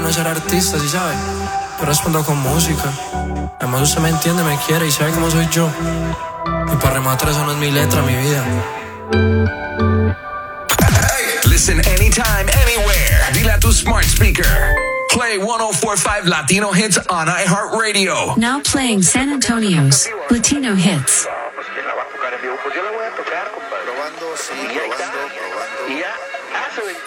no ser artista, ¿sí sabe? Yo respondo con música. Además usted me entiende, me quiere y sabe cómo soy yo. Y para rematar, eso no es mi letra, mi vida. Hey, listen anytime, anywhere. Dile a tu smart speaker. Play 104.5 Latino hits on iHeartRadio. Now playing San Antonio's Latino hits. Probando, sí, probando.